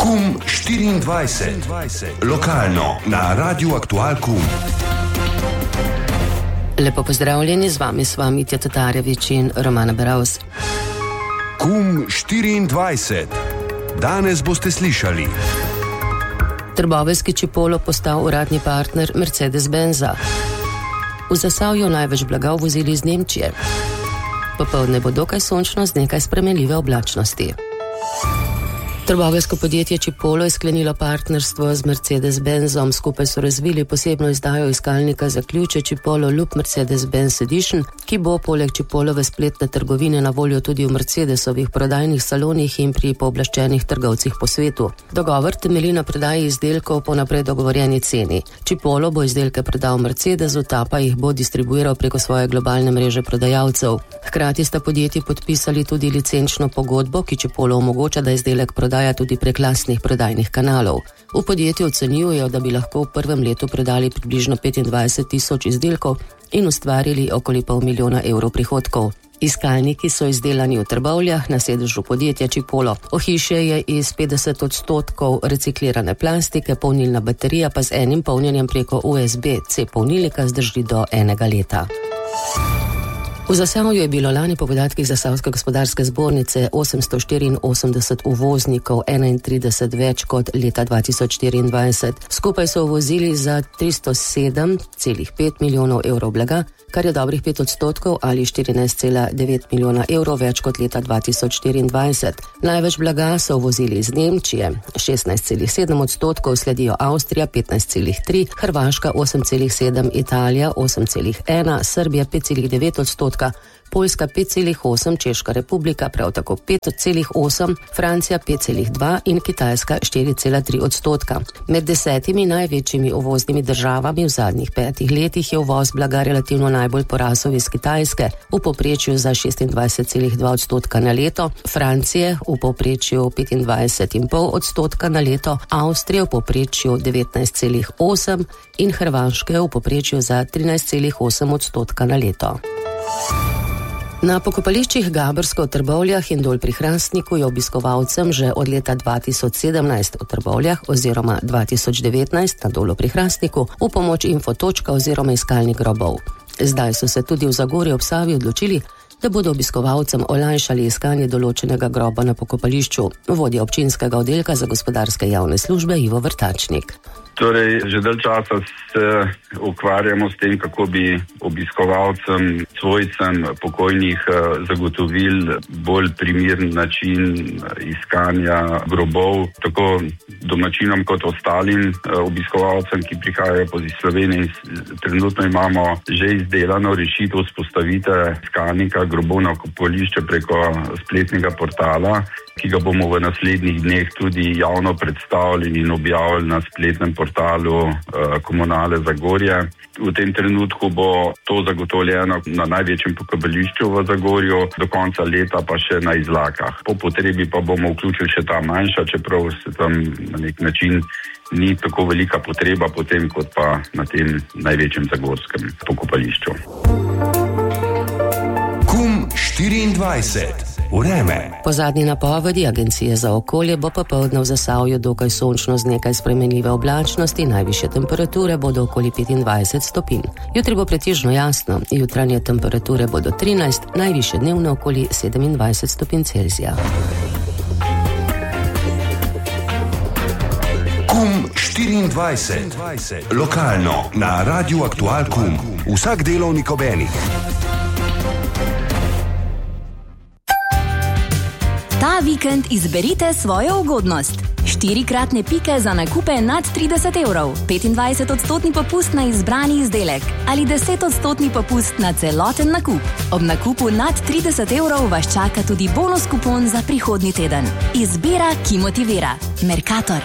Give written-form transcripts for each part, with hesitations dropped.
KUM 24. Lokalno na Radiu Aktual KUM. Lepo pozdravljeni, z vami Mitja Tatarjevič in Romana Beravs. KUM 24. Danes boste slišali. Trboveljski Čipolo postal uradni partner Mercedes-Benza. V Zasavju največ blaga uvozili iz Nemčije. Popoldne bo dokaj sončno z nekaj spremenljive oblačnosti. Trboveljsko podjetje Čipolo je sklenilo partnerstvo z Mercedes-Benzom. Skupaj so razvili posebno izdajo iskalnika za ključe Čipolo Loop Mercedes-Benz Edition, ki bo poleg Čipolove spletne trgovine na voljo tudi v Mercedesovih prodajnih salonih in pri pooblaščenih trgovcih po svetu. Dogovor temelji na prodaji izdelkov po naprej dogovorjeni ceni. Čipolo bo izdelke prodal Mercedesu, ta pa jih bo distribuiral preko svoje globalne mreže prodajalcev. Hkrati sta podjetji podpisali tudi licenčno pogodbo, ki Čipolo omogoča, da izdelek prodaja tudi prek lastnih prodajnih kanalov. V podjetju ocenjujejo, da bi lahko v prvem letu prodali približno 25,000 izdelkov in ustvarili okoli $500,000 prihodkov. Iskalniki so izdelani v Trbovljah na sedežu podjetja Čipolo. Ohišje je iz 50% reciklirane plastike, polnilna baterija pa z enim polnjenjem preko USB-C polnilnika zdrži do 1 leta. V Zasavju je bilo lani po podatkih Zasavske gospodarske zbornice 884 uvoznikov, 31 več kot leta 2024. Skupaj so uvozili za 307,5 milijonov evrov blaga, kar je dobrih 5% ali 14,9 milijona evrov več kot leta 2024. Največ blaga so uvozili iz Nemčije, 16,7%, sledijo Avstrija 15,3%, Hrvaška 8,7%, Italija 8,1%, Srbija 5,9%, Poljska 5,8%, Češka republika prav tako 5,8%, Francija 5,2% in Kitajska 4,3%. Med 10 največjimi uvoznimi državami v zadnjih 5 letih je uvoz blaga relativno najbolj porasel iz Kitajske, v povprečju za 26,2% na leto, Francije v povprečju 25,5% na leto, Avstrije v povprečju 19,8% in Hrvaške v povprečju za 13,8% na leto. Na pokopališčih Gabersko v Trbovljah in Dol pri Hrastniku je obiskovalcem že od leta 2017 v Trbovljah oziroma 2019 na Dolu pri Hrastniku v pomoč infotočka oziroma iskalnik grobov. Zdaj so se tudi v Zagorju ob Savi odločili, da bodo obiskovalcem olajšali iskanje določenega groba na pokopališču, vodja občinskega oddelka za gospodarske javne službe Ivo Vrtačnik. Torej, že dalj časa se ukvarjamo s tem, kako bi obiskovalcem, svojcem pokojnih zagotovili bolj primeren način iskanja grobov, tako domačinom kot ostalim obiskovalcem, ki prihajajo po Sloveniji. Trenutno imamo že izdelano rešitev vzpostavitve iskalnika grobov na pokopališče preko spletnega portala, ki ga bomo v naslednjih dneh tudi javno predstavili in objavili na spletnem portalu Komunale Zagorje. V tem trenutku bo to zagotovljeno na največjem pokopališču v Zagorju, do konca leta pa še na Izlakah. Po potrebi pa bomo vključili še ta manjša, čeprav se tam na nek način ni tako velika potreba potem kot pa na tem največjem zagorskem pokopališču. KUM 24. Vreme. Po zadnji napovedi Agencije za okolje bo popoldne v Zasavju dokaj sončno z nekaj spremenljive oblačnosti, najvišje temperature bodo okoli 25 stopinj. Jutri bo pretežno jasno, jutranje temperature bodo 13, najvišje dnevne okoli 27 stopinj Celzija. KUM 24. Lokalno na Radiu Aktual KUM. Vsak delovnik ob enih. Ta vikend izberite svojo ugodnost. 4-kratne pike za nakupe nad 30 evrov, 25% popust na izbrani izdelek ali 10% popust na celoten nakup. Ob nakupu nad 30 evrov vas čaka tudi bonus kupon za prihodnji teden. Izbira, ki motivira. Mercator.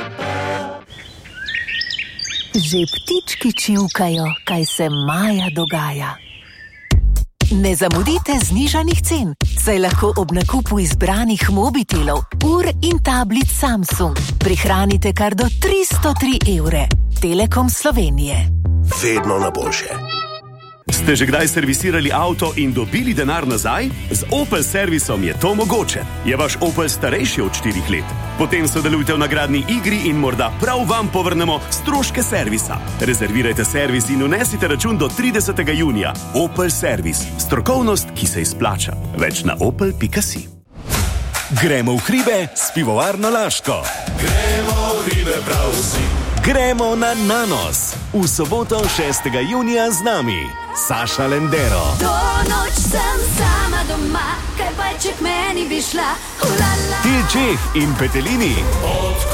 Že ptički čivkajo, kaj se maja dogaja. Ne zamudite znižanih cen, saj lahko ob nakupu izbranih mobitelov, ur in tablic Samsung prihranite kar do 303 evre. Telekom Slovenije. Vedno na boljše. Ste že kdaj servisirali avto in dobili denar nazaj? Z Opel servisom je to mogoče. Je vaš Opel starejši od 4 let? Potem sodelujte v nagradni igri in morda prav vam povrnemo stroške servisa. Rezervirajte servis in unesite račun do 30. junija. Opel servis. Strokovnost, ki se izplača. Več na opel.si. Gremo v hribe s pivovarno Laško. Gremo v hribe prav vsi. Gremo na Nanos. V soboto 6. junija z nami Saša Lendero. To noč sem sama doma, kaj pa če k meni bi šla. Til Čeh in Petelini.